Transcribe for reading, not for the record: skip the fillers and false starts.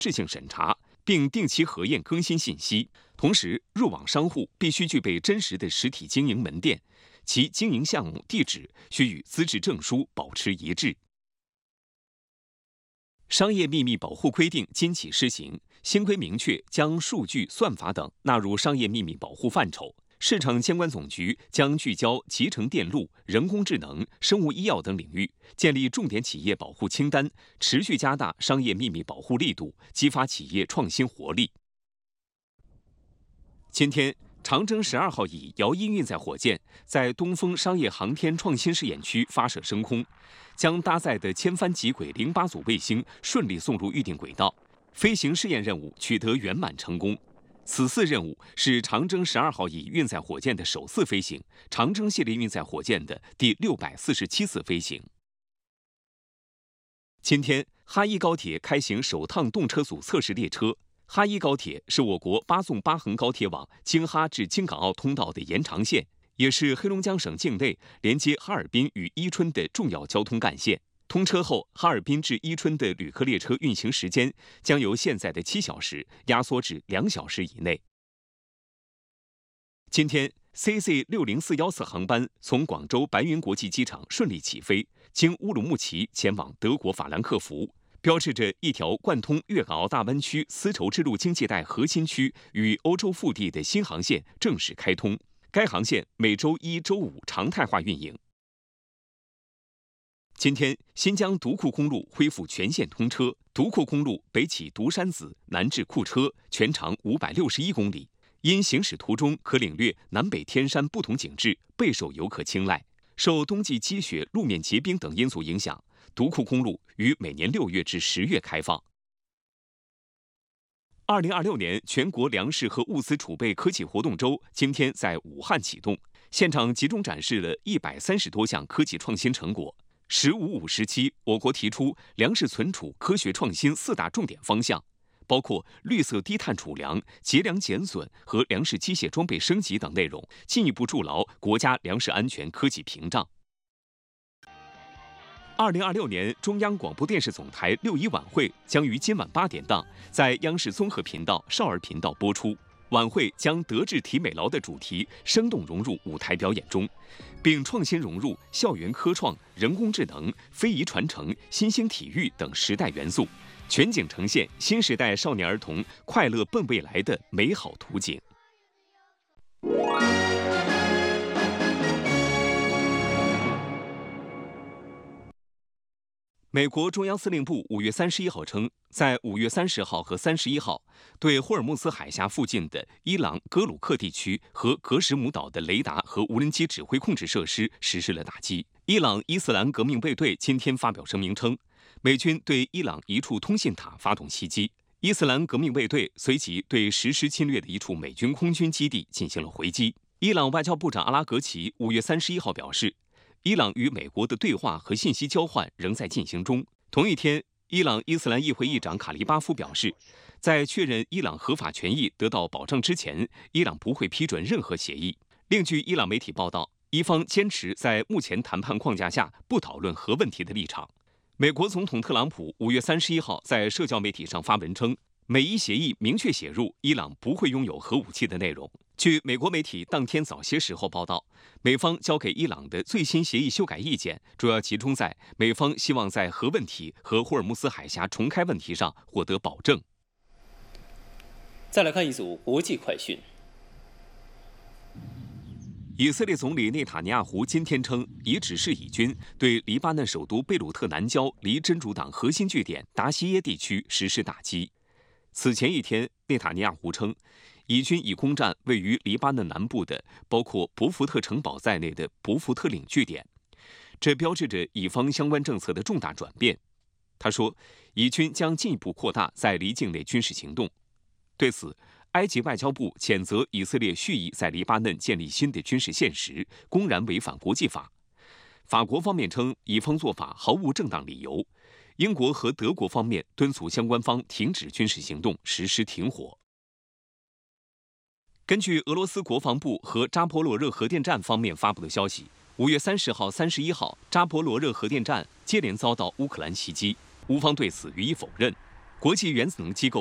适性审查，并定期核验更新信息。同时，入网商户必须具备真实的实体经营门店，其经营项目地址需与资质证书保持一致。商业秘密保护规定今起施行，新规明确将数据、算法等纳入商业秘密保护范畴。市场监管总局将聚焦集成电路、人工智能、生物医药等领域，建立重点企业保护清单，持续加大商业秘密保护力度，激发企业创新活力。今天，长征12号乙遥一运载火箭在东风商业航天创新试验区发射升空，将搭载的千帆极轨08组卫星顺利送入预定轨道，飞行试验任务取得圆满成功。此次任务是长征12号乙运载火箭的首次飞行，长征系列运载火箭的第647次飞行。今天，哈伊高铁开行首趟动车组测试列车。哈伊高铁是我国8纵8横高铁网京哈至京港澳通道的延长线，也是黑龙江省境内连接哈尔滨与伊春的重要交通干线。通车后，哈尔滨至伊春的旅客列车运行时间将由现在的7小时压缩至2小时以内。今天 ，CZ6041次航班从广州白云国际机场顺利起飞，经乌鲁木齐前往德国法兰克福，标志着一条贯通粤港澳大湾区丝绸之路经济带核心区与欧洲腹地的新航线正式开通。该航线每周一、周五常态化运营。今天，新疆独库公路恢复全线通车。独库公路北起独山子，南至库车，全长561公里。因行驶途中可领略南北天山不同景致，备受游客青睐。受冬季积雪、路面结冰等因素影响，独库公路于每年6月至10月开放。2026年全国粮食和物资储备科技活动周今天在武汉启动，现场集中展示了130多项科技创新成果。“15+5”时期，我国提出粮食存储科学创新4大重点方向，包括绿色低碳储粮、节粮减损和粮食机械装备升级等内容，进一步筑牢国家粮食安全科技屏障。2026年中央广播电视总台6·1晚会将于今晚8点档在央视综合频道、少儿频道播出。晚会将德智体美劳的主题生动融入舞台表演中，并创新融入校园科创、人工智能、非遗传承、新兴体育等时代元素，全景呈现新时代少年儿童快乐奔未来的美好图景。美国中央司令部5月31号称，在5月30号和31号，对霍尔木兹海峡附近的伊朗格鲁克地区和格什姆岛的雷达和无人机指挥控制设施实施了打击。伊朗伊斯兰革命卫队今天发表声明称，美军对伊朗一处通信塔发动袭击，伊斯兰革命卫队随即对实施侵略的一处美军空军基地进行了回击。伊朗外交部长阿拉格齐5月31号表示，伊朗与美国的对话和信息交换仍在进行中。同一天，伊朗伊斯兰议会议长卡利巴夫表示，在确认伊朗合法权益得到保障之前，伊朗不会批准任何协议。另据伊朗媒体报道，伊方坚持在目前谈判框架下不讨论核问题的立场。美国总统特朗普5月31号在社交媒体上发文称，美伊协议明确写入伊朗不会拥有核武器的内容。据美国媒体当天早些时候报道，美方交给伊朗的最新协议修改意见主要集中在美方希望在核问题和霍尔木兹海峡重开问题上获得保证。 再来看一组国际快讯。 以色列总理内塔尼亚胡今天称，已指示以军对黎巴嫩首都贝鲁特南郊离真主党核心据点达西耶地区实施打击。此前一天，内塔尼亚胡称，以军已攻占位于黎巴嫩南部的包括博福特城堡在内的博福特领据点，这标志着以方相关政策的重大转变。他说，以军将进一步扩大在黎境内军事行动。对此，埃及外交部谴责以色列蓄意在黎巴嫩建立新的军事现实，公然违反国际法。法国方面称，以方做法毫无正当理由。英国和德国方面敦促相关方停止军事行动，实施停火。根据俄罗斯国防部和扎波罗热核电站方面发布的消息，5月30号、31号，扎波罗热核电站接连遭到乌克兰袭击，乌方对此予以否认。 国际原子能机构